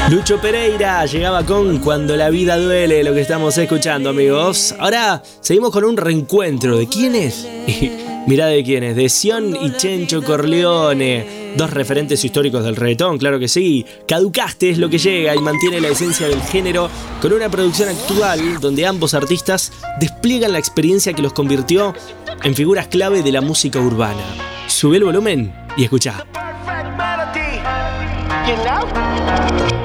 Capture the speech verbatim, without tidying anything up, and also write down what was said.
Lucho Pereira llegaba con Cuando la vida duele, lo que estamos escuchando, amigos. Ahora seguimos con un reencuentro. ¿De quiénes? Mirá de quiénes, de Sion y Chencho Corleone, dos referentes históricos del reggaetón, claro que sí. Caducaste es lo que llega y mantiene la esencia del género con una producción actual donde ambos artistas despliegan la experiencia que los convirtió en figuras clave de la música urbana. Sube el volumen y escuchá.